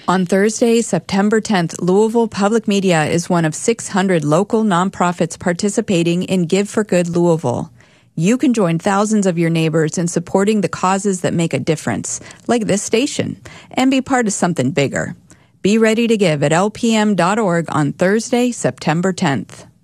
On Thursday, September 10th, Louisville Public Media is one of 600 local nonprofits participating in Give for Good Louisville. You can join thousands of your neighbors in supporting the causes that make a difference, like this station, and be part of something bigger. Be ready to give at lpm.org on Thursday, September 10th.